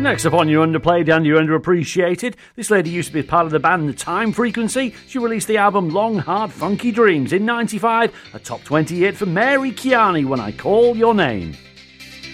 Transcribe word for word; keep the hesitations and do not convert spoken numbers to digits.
Next up on Your Underplayed and Your Underappreciated, this lady used to be part of the band The Time Frequency. She released the album Long Hard Funky Dreams in ninety-five, a top twenty hit for Mary Kiani, When I Call Your Name.